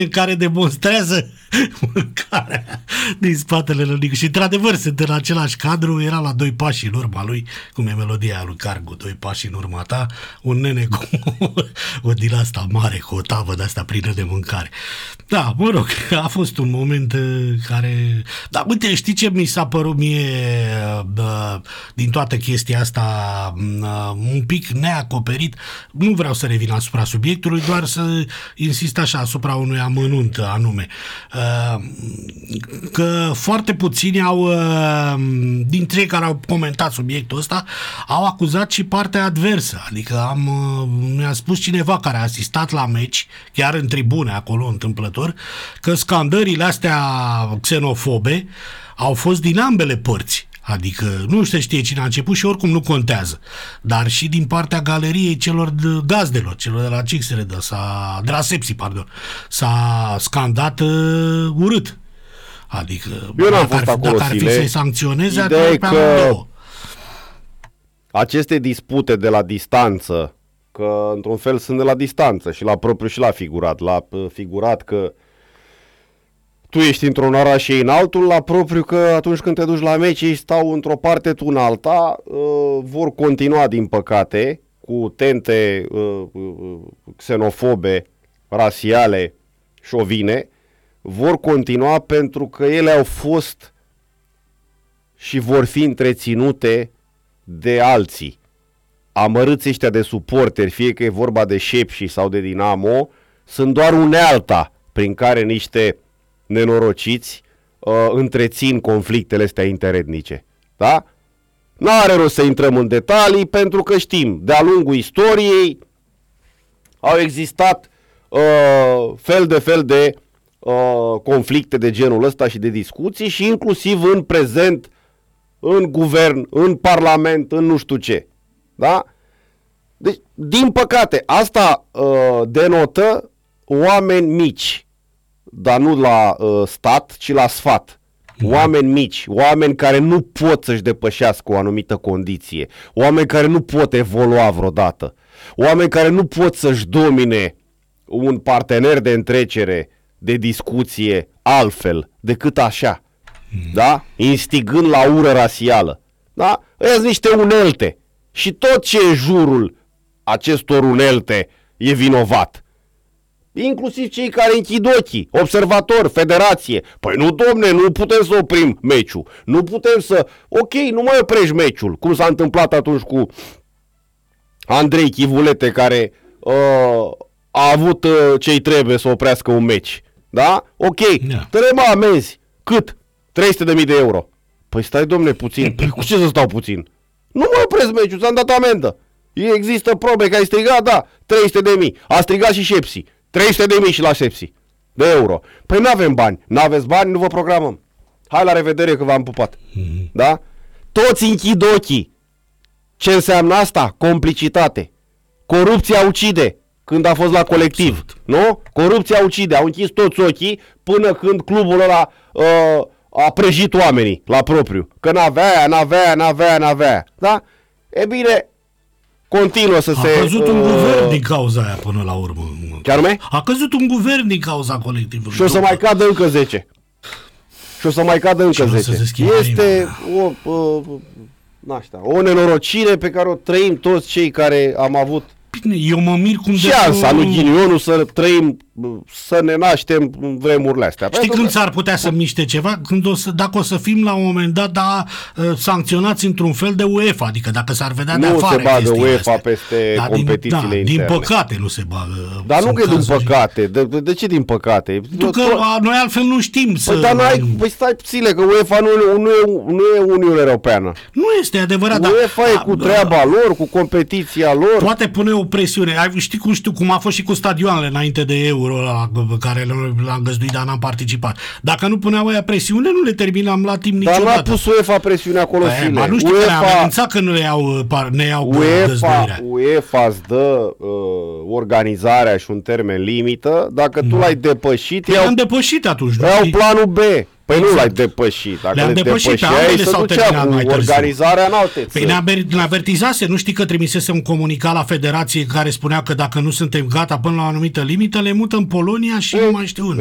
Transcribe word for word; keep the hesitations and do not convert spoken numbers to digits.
care demonstrează mâncarea din spatele lui. Și într-adevăr sunt în același cadru, era la doi pași în urma lui, cum e melodia lui Cargu, doi pași în urma ta, un nene cu o din asta mare, cu o tavă de asta plină de mâncare. Da, mă rog, a fost un moment care... Dar uite, știi ce mi s-a părut mie din toată chestia asta un pic neacoperit? Nu vreau să revin asupra subiectului, doar să insist așa asupra unui amănunt anume. Că foarte puțini au, dintre cei care au comentat subiectul ăsta, au acuzat și partea adversă. Adică am, mi-a spus cineva care a asistat la meci, chiar în tribune, acolo, întâmplător, că scandările astea xenofobe au fost din ambele părți. Adică nu se știe cine a început și oricum nu contează. Dar și din partea galeriei celor de gazdelor, celor de la Cixere, de, s-a, de la Sepsi, pardon, s-a scandat uh, urât. Adică eu n-am dacă, fost ar, acolo, dacă ar fi să-i sancționeze, ideea ar e că aceste dispute de la distanță, că într-un fel sunt de la distanță și la propriu și la figurat, la figurat că tu ești într-un oraș și ei în altul, la propriu că atunci când te duci la meci ei stau într-o parte, tu în alta, uh, vor continua din păcate cu tente uh, uh, xenofobe, rasiale, șovine, vor continua pentru că ele au fost și vor fi întreținute de alții. Amărâți ăștia de suporteri, fie că e vorba de Șepși sau de Dinamo, sunt doar unealta prin care niște nenorociți uh, întrețin conflictele astea interetnice. Da? N-are rost să intrăm în detalii pentru că știm, de-a lungul istoriei au existat uh, fel de fel de uh, conflicte de genul ăsta și de discuții și inclusiv în prezent, în guvern, în parlament, în nu știu ce. Da? Deci, din păcate, asta uh, denotă oameni mici, dar nu la uh, stat, ci la sfat. Oameni mici, oameni care nu pot să-și depășească o anumită condiție, oameni care nu pot evolua vreodată, oameni care nu pot să-și domine un partener de întrecere, de discuție altfel decât așa, da? Instigând la ură rasială. Da? Ăia sunt niște unelte și tot ce e jurul acestor unelte e vinovat. Inclusiv cei care închid ochii, observatori, federație. Păi nu, domne, nu putem să oprim meciul. Nu putem să... Ok, nu mai oprești meciul. Cum s-a întâmplat atunci cu Andrei Chivulete, care uh, a avut uh, ce-i trebuie să oprească un meci. Da? Ok, yeah. Trebuie amenzi. Cât? trei sute de mii de euro. Păi stai, domne, puțin. Păi cu ce să stau puțin? Nu mai opresc meciul, ți-am dat amendă. Există probe că ai strigat, da, trei sute de mii. A strigat și Șepsi. trei sute de mii și la Șepsi de euro. Păi n-avem bani. N-aveți bani, nu vă programăm. Hai la revedere că v-am pupat. Mm-hmm. Da? Toți închid ochii. Ce înseamnă asta? Complicitate. Corupția ucide când a fost la colectiv. Absolut. Nu? Corupția ucide. Au închis toți ochii până când clubul ăla uh, a prăjit oamenii la propriu. Că n-avea, n-avea, n-avea, n-avea. Da? E bine... Continuă să a se... A căzut un uh, guvern din cauza aia până la urmă. Chiar nume? A căzut un guvern din cauza colectivului. Și o să mai cadă încă zece. Și o să mai cadă încă zece. Este o, o, naștea, o nenorocire pe care o trăim toți cei care am avut... Bine, eu mă mir cum și de... asta, lui ghinionul, să trăim, să ne naștem în vremurile astea. Știi când că... s-ar putea să miște ceva? Când o să, dacă o să fim la un moment dat da, sancționați într-un fel de UEFA, adică dacă s-ar vedea de afară. Nu se bagă UEFA peste da, competițiile din, interne. Da, din păcate nu se bagă. Dar nu că e din păcate. De, de ce din păcate? Pentru că noi altfel nu știm să... Păi, dar noi, păi stai puțile, că UEFA nu, nu, e, nu e Uniunea Europeană. Nu este adevărat. UEFA dar, e cu treaba lor, cu competiția lor. Poate pune o presiune. Știi cum, știu cum a fost și cu stadioanele înainte de Euro pe care l-am găzduit, dar n-am participat. Dacă nu puneau aia presiune, nu le terminam la timp niciodată. Dar n-a pus UEFA presiune acolo, file. Ba, nu știu UEFA, că ne amenințat că nu le iau, ne iau UEFA, UEFA îți dă uh, organizarea și un termen limită. Dacă tu mm. l-ai depășit... Păi am depășit atunci. Iau planul B. Păi exact. nu l-ai depășit. Dacă Le-am le depășit, pe depășeai, ambele se s-au ducea terminat cu mai târziu. organizarea în alte Păi țări. ne avertizase, nu știi că trimisese un comunicat la federație care spunea că dacă nu suntem gata până la o anumită limită, le mută în Polonia și nu mai știu unde.